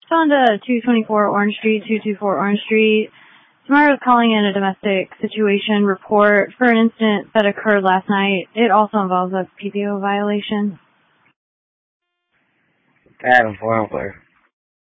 On to 224 Orange Street, 224 Orange Street. Samara is calling in a domestic situation report for an incident that occurred last night. It also involves a PPO violation. Adam, 414.